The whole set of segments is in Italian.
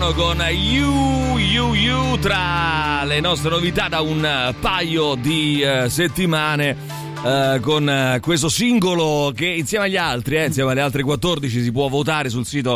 Bono con You tra le nostre novità da un paio di settimane, con questo singolo che insieme agli altri, insieme alle altre 14 si può votare sul sito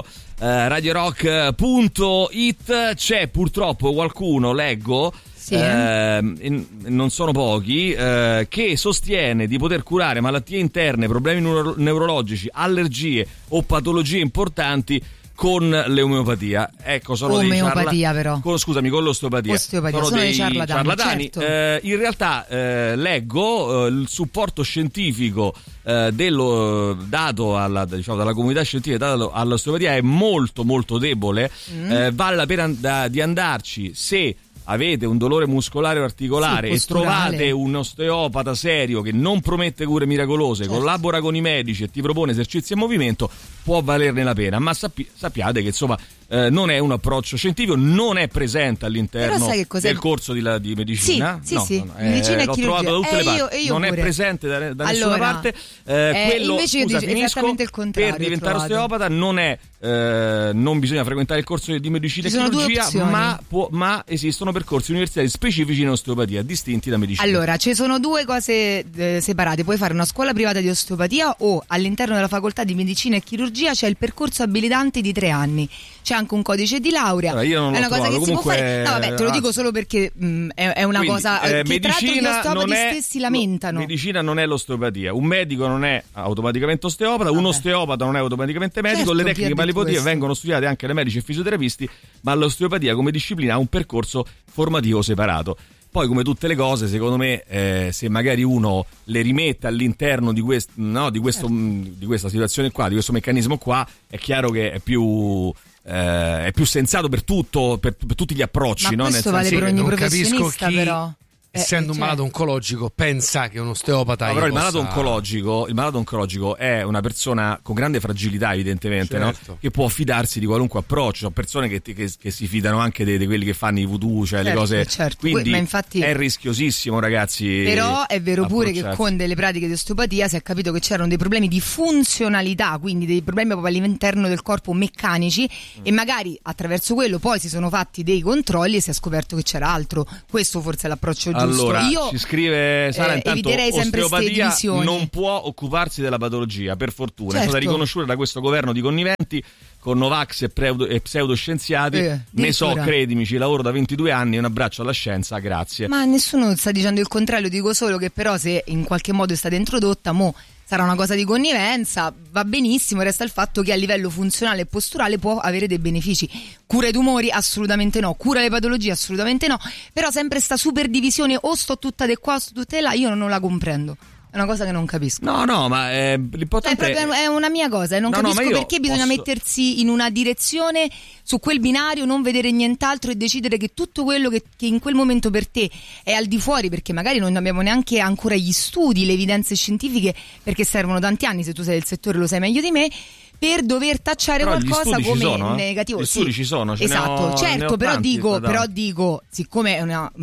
radiorock.it. C'è purtroppo qualcuno, leggo, sì, non sono pochi, che sostiene di poter curare malattie interne, problemi neurologici, allergie o patologie importanti con l'omeopatia. Ecco, sono omeopatia però. Con l'osteopatia. Sono dei ciarlatani. Certo. In realtà leggo il supporto scientifico dello dato dalla comunità scientifica dato all'osteopatia è molto molto debole. Vale la pena di andarci se avete un dolore muscolare o articolare e trovate un osteopata serio che non promette cure miracolose, certo, collabora con i medici e ti propone esercizi e movimento, può valerne la pena, ma sappiate che insomma non è un approccio scientifico, non è presente all'interno del corso di medicina. Sì. Medicina e l'ho chirurgia. Trovato da tutte le parti. Non pure. È presente da nessuna parte. Quello, invece io dico esattamente il contrario. Per diventare osteopata non bisogna frequentare il corso di medicina e chirurgia, ma esistono percorsi universitari specifici in osteopatia, distinti da medicina. Allora, ci sono due cose separate. Puoi fare una scuola privata di osteopatia o all'interno della facoltà di medicina e chirurgia c'è il percorso abilitante di 3 anni. C'è anche un codice di laurea. Allora, io non è una trovato. Cosa che comunque, si può fare. No, vabbè, te lo dico solo perché è una cosa che tra l'altro gli osteopati stessi lamentano. Medicina non è l'osteopatia. Un medico non è automaticamente osteopata, un osteopata non è automaticamente medico. Certo, le tecniche palliative vengono studiate anche dai medici e fisioterapisti, ma l'osteopatia come disciplina ha un percorso formativo separato. Poi, come tutte le cose, secondo me, se magari uno le rimette all'interno di questa situazione qua, di questo meccanismo qua, è chiaro che è più sensato per tutti gli approcci. Ma questo vale per ogni professionista, però. Essendo un malato oncologico, pensa che un osteopata. Però il malato oncologico è una persona con grande fragilità, evidentemente, certo, no? Che può fidarsi di qualunque approccio. Sono persone che si fidano anche di quelli che fanno i voodoo, cioè certo, le cose. Certo. Quindi ma infatti è rischiosissimo, ragazzi. Però è vero pure che con delle pratiche di osteopatia si è capito che c'erano dei problemi di funzionalità, quindi dei problemi proprio all'interno del corpo meccanici, e magari attraverso quello poi si sono fatti dei controlli e si è scoperto che c'era altro. Questo forse è l'approccio giusto. Allora, io ci scrive Sara, intanto osteopatia non può occuparsi della patologia, per fortuna. Certo. È stata riconosciuta da questo governo di conniventi con Novax e pseudoscienziati. Ne so, credimi, ci lavoro da 22 anni, un abbraccio alla scienza, grazie. Ma nessuno sta dicendo il contrario, dico solo che però se in qualche modo è stata introdotta, sarà una cosa di connivenza, va benissimo, resta il fatto che a livello funzionale e posturale può avere dei benefici. Cura i tumori? Assolutamente no. Cura le patologie? Assolutamente no. Però sempre sta super divisione, o sto tutta di qua o sto tutta di là, io non la comprendo. È una cosa che non capisco. No, ma l'importante è una mia cosa, non capisco perché bisogna mettersi in una direzione, su quel binario, non vedere nient'altro e decidere che tutto quello che in quel momento per te è al di fuori, perché magari non abbiamo neanche ancora gli studi, le evidenze scientifiche, perché servono tanti anni, se tu sei del settore lo sai meglio di me, per dover tacciare però qualcosa come negativo. Gli studi ci sono, esatto, certo, però dico, siccome è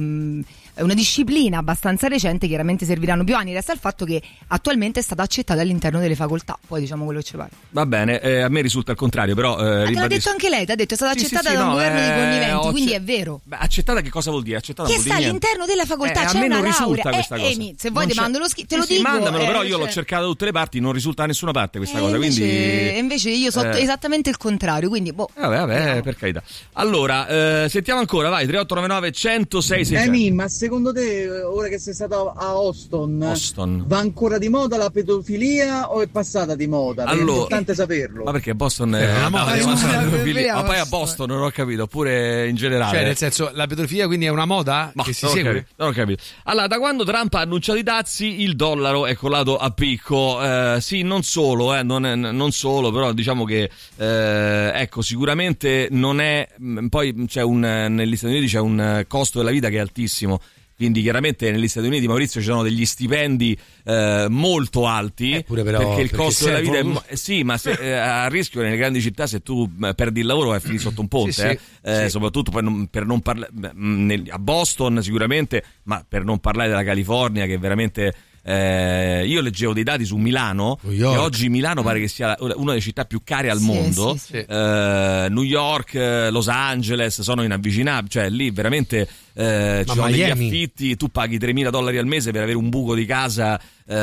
una disciplina abbastanza recente, chiaramente serviranno più anni. Resta il fatto che attualmente è stata accettata all'interno delle facoltà, poi diciamo quello che ci pare. Va bene, a me risulta il contrario, però te l'ha detto anche lei, è stata accettata da un governo di conniventi, quindi è vero. Beh, accettata che cosa vuol dire? Accettata che sta all'interno della facoltà, c'è una laurea. Questa cosa. Se vuoi ti mando te lo dico. Mandamelo, però io l'ho cercata da tutte le parti, non risulta da nessuna parte questa cosa, quindi invece io so esattamente il contrario, quindi vabbè, per carità. Allora, sentiamo ancora, vai, 3899 106 600. Ma secondo te, ora che sei stato a Austin, va ancora di moda la pedofilia o è passata di moda? Allora, è importante saperlo. Ma perché Boston è una moda? Ma poi a Boston non ho capito, oppure in generale. Cioè, nel senso, la pedofilia quindi è una moda che si segue? Non ho capito. Allora, da quando Trump ha annunciato i dazi, il dollaro è colato a picco. Sì, non solo, non solo, però diciamo che ecco, sicuramente non è. Poi negli Stati Uniti c'è un costo della vita che è altissimo. Quindi chiaramente negli Stati Uniti, Maurizio, ci sono degli stipendi molto alti, perché il costo della vita è sì, ma a rischio nelle grandi città, se tu perdi il lavoro vai a finire sotto un ponte, sì. Soprattutto per non parlare a Boston sicuramente, ma per non parlare della California, che veramente io leggevo dei dati su Milano, e oggi Milano pare che sia una delle città più care al mondo. New York, Los Angeles sono inavvicinabili, cioè lì veramente ci sono degli affitti, tu paghi $3.000 al mese per avere un buco di casa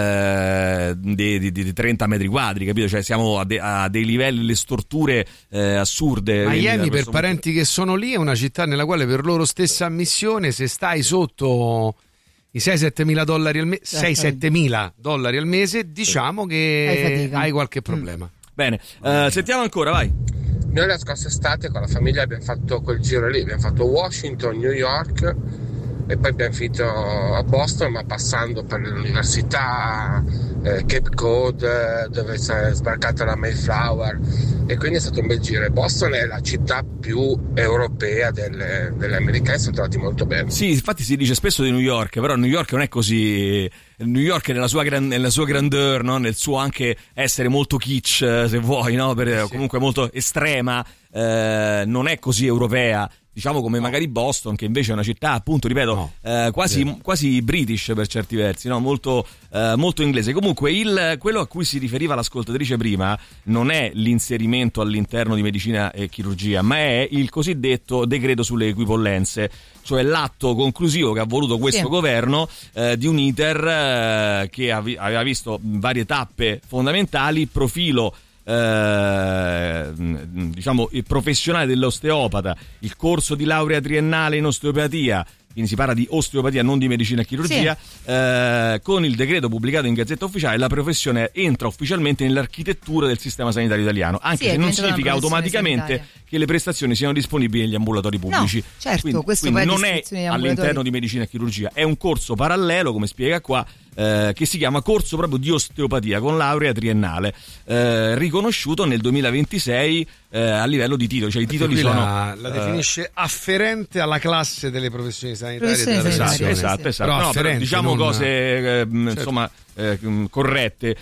di 30 metri quadri, capito? Cioè siamo a dei livelli, le storture assurde. Miami, per parenti che sono lì, è una città nella quale per loro stessa ammissione, se stai sotto i $6-7.000 al mese, $6-7.000 al mese, diciamo che hai qualche problema. Bene, sentiamo ancora, vai. Noi la scorsa estate con la famiglia abbiamo fatto quel giro lì, abbiamo fatto Washington, New York e poi abbiamo finito a Boston, ma passando per l'università, Cape Cod, dove è sbarcata la Mayflower, e quindi è stato un bel giro. E Boston è la città più europea delle americane, sono trovati molto bene. Sì, infatti si dice spesso di New York, però New York non è così. New York nella sua grandeur, no? Nel suo anche essere molto kitsch, se vuoi, no? Comunque molto estrema, non è così europea, diciamo, come magari Boston, che invece è una città, appunto, ripeto, quasi british per certi versi, no? Molto inglese. Comunque quello a cui si riferiva l'ascoltatrice prima non è l'inserimento all'interno di medicina e chirurgia, ma è il cosiddetto decreto sulle equipollenze, cioè l'atto conclusivo che ha voluto questo governo di un iter che aveva visto varie tappe fondamentali, profilo diciamo professionale dell'osteopata, il corso di laurea triennale in osteopatia, quindi si parla di osteopatia, non di medicina e chirurgia, con il decreto pubblicato in Gazzetta Ufficiale la professione entra ufficialmente nell'architettura del sistema sanitario italiano, anche se non significa automaticamente che le prestazioni siano disponibili negli ambulatori pubblici. No, certo, quindi non è all'interno di medicina e chirurgia, è un corso parallelo, come spiega qua, che si chiama corso proprio di osteopatia con laurea triennale, riconosciuto nel 2026 a livello di titolo, cioè i titoli sono la definisce afferente alla classe delle professioni sanitarie. Esatto. No, però diciamo cose insomma corrette.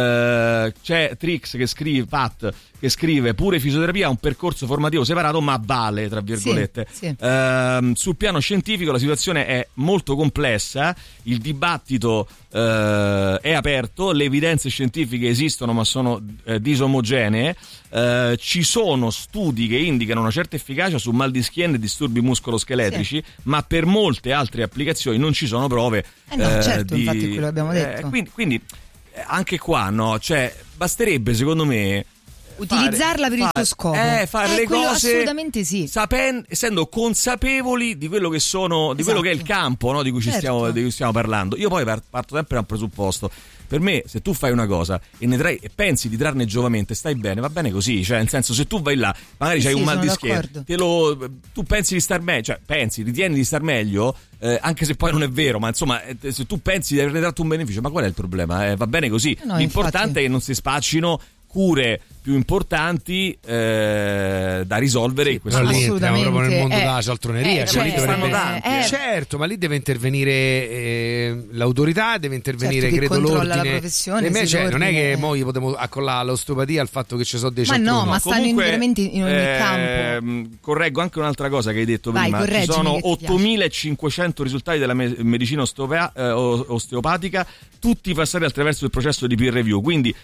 C'è Trix che scrive, Pat che scrive: pure fisioterapia ha un percorso formativo separato, ma vale, tra virgolette. Sul piano scientifico la situazione è molto complessa, il dibattito è aperto, le evidenze scientifiche esistono ma sono disomogenee, ci sono studi che indicano una certa efficacia su mal di schiena e disturbi muscoloscheletrici, ma per molte altre applicazioni non ci sono prove. Certo, infatti quello abbiamo detto. Quindi anche qua, no, cioè basterebbe, secondo me, utilizzarla per il tuo scopo, fare le cose assolutamente sì, essendo consapevoli di quello che sono, di quello che è il campo, no, di cui ci stiamo parlando. Io poi parto sempre da un presupposto: per me, se tu fai una cosa e pensi di trarne giovamento, stai bene, va bene così, cioè nel senso, se tu vai là magari c'hai un mal di schiena, tu pensi di star meglio, cioè ritieni di star meglio, anche se poi non è vero, ma insomma, se tu pensi di averne tratto un beneficio, ma qual è il problema? Va bene così. L'importante è che non si spaccino cure più importanti da risolvere in questo modo. Lì entriamo proprio nel mondo della cialtroneria, certo, ma lì deve intervenire l'autorità, deve intervenire, credo, l'ordine. La professione, non è che mo gli potremmo accollare l'osteopatia al fatto che ci sono dei cialtroni. Ma no, ma stanno veramente in ogni campo. Correggo anche un'altra cosa che hai detto prima. Ci sono 8.500 risultati della medicina osteopatica, tutti passati attraverso il processo di peer review, quindi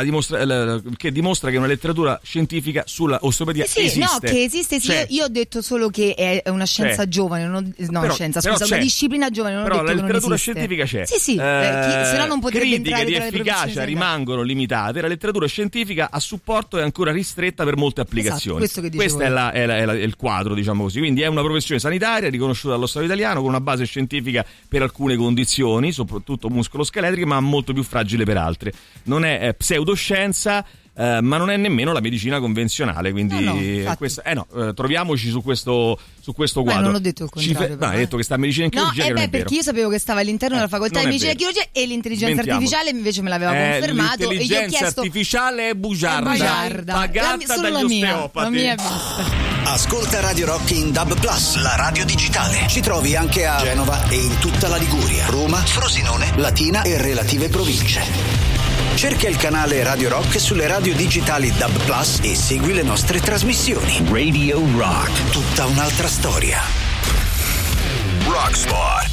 che dimostra che una letteratura scientifica sulla osteopatia esiste. No, che esiste, sì. Io ho detto solo che è una scienza giovane, una disciplina giovane, non ho detto che non esiste. Però la letteratura scientifica c'è. Sì, se no non potrebbe entrare di efficacia rimangono limitate, la letteratura scientifica a supporto è ancora ristretta per molte applicazioni. Questo è il quadro, diciamo così. Quindi è una professione sanitaria riconosciuta dallo Stato italiano con una base scientifica per alcune condizioni, soprattutto muscoloscheletriche, ma molto più fragile per altre. Non è pseudoscienza, ma non è nemmeno la medicina convenzionale, quindi troviamoci su questo quadro. Non ho detto il contrario. Hai detto che sta in medicina e chirurgia, che non è vero. Perché io sapevo che stava all'interno della facoltà di medicina e chirurgia, e l'intelligenza artificiale invece me l'aveva confermato, e io ho chiesto: artificiale è bugiarda, pagata dagli osteopati. Ascolta Radio Rock in DAB+, la radio digitale. Ci trovi anche a Genova e in tutta la Liguria, Roma, Frosinone, Latina e relative province. Cerca il canale Radio Rock sulle radio digitali DAB+ e segui le nostre trasmissioni. Radio Rock, tutta un'altra storia. Rockspot.